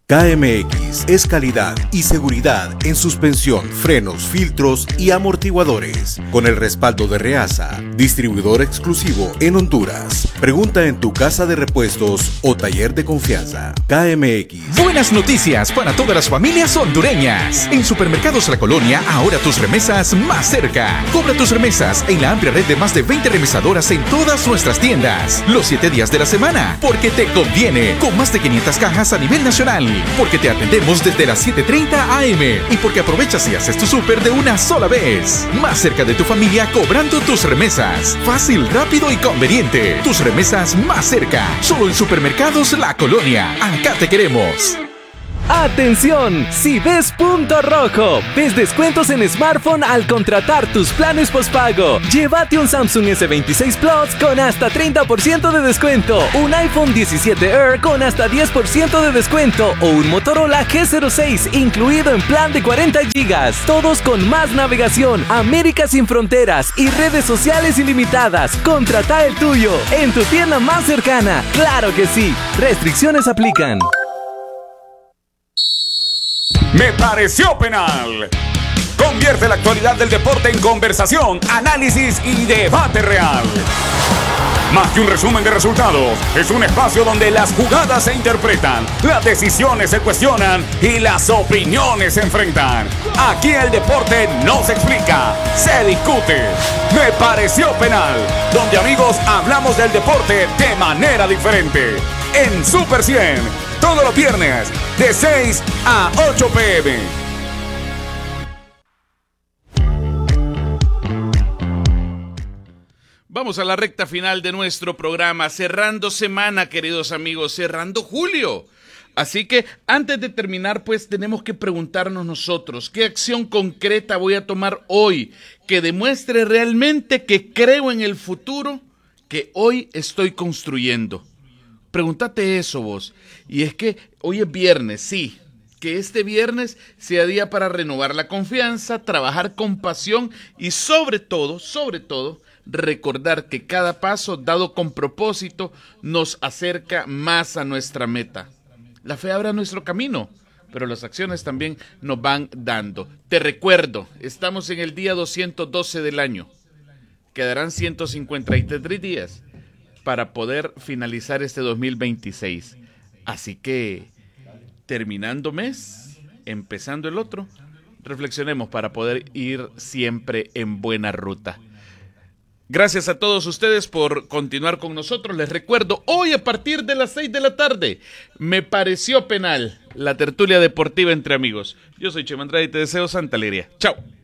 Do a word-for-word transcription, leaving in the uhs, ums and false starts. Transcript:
K M X es calidad y seguridad en suspensión, frenos, filtros y amortiguadores. Con el respaldo de Reasa, distribuidor exclusivo en Honduras. Pregunta en tu casa de repuestos o taller de confianza. K M X. Buenas noticias para todas las familias hondureñas. En Supermercados La Colonia, ahora tus remesas más cerca. Cobra tus remesas en la amplia red de más de veinte remesadoras en todas nuestras tiendas. Los siete días de la semana, porque te conviene. Con más de quinientas cajas a nivel nacional. Porque te atendemos desde las siete treinta a eme y porque aprovechas y haces tu súper de una sola vez. Más cerca de tu familia cobrando tus remesas. Fácil, rápido y conveniente. Tus remesas más cerca. Solo en Supermercados La Colonia. Acá te queremos. ¡Atención! Si ves punto rojo, ves descuentos en smartphone al contratar tus planes postpago. Llévate un Samsung ese veintiséis Plus con hasta treinta por ciento de descuento, un iPhone diecisiete Air con hasta diez por ciento de descuento o un Motorola G cero seis incluido en plan de cuarenta gigas. Todos con más navegación, América sin fronteras y redes sociales ilimitadas. Contrata el tuyo en tu tienda más cercana. ¡Claro que sí! Restricciones aplican. Me pareció penal. Convierte la actualidad del deporte en conversación, análisis y debate real. Más que un resumen de resultados, es un espacio donde las jugadas se interpretan, las decisiones se cuestionan y las opiniones se enfrentan. Aquí el deporte no se explica, se discute. Me pareció penal, donde amigos hablamos del deporte de manera diferente. En Super cien, todos los viernes, de seis a ocho pe eme. Vamos a la recta final de nuestro programa, cerrando semana, queridos amigos, cerrando julio. Así que antes de terminar, pues tenemos que preguntarnos nosotros, ¿qué acción concreta voy a tomar hoy que demuestre realmente que creo en el futuro que hoy estoy construyendo? Pregúntate eso vos. Y es que hoy es viernes, sí. Que este viernes sea día para renovar la confianza, trabajar con pasión y sobre todo, sobre todo, recordar que cada paso dado con propósito nos acerca más a nuestra meta. La fe abre nuestro camino, pero las acciones también nos van dando. Te recuerdo, estamos en el día doscientos doce del año. Quedarán ciento cincuenta y tres días para poder finalizar este dos mil veintiséis. Así que, terminando mes, empezando el otro, reflexionemos para poder ir siempre en buena ruta. Gracias a todos ustedes por continuar con nosotros. Les recuerdo, hoy a partir de las seis de la tarde, Me pareció penal, la tertulia deportiva entre amigos. Yo soy Chema Andrade y te deseo santa alegría. Chao.